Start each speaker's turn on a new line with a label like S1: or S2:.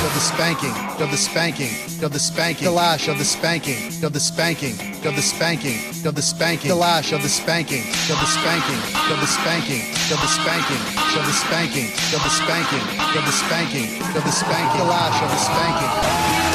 S1: of the spanking, of the spanking, of the spanking, the lash of the spanking, of the spanking, of the spanking, of the spanking, the lash of the spanking, of the spanking, of the spanking, of the spanking, of the spanking, of the spanking, of the spanking, of the spanking, the lash of the spanking.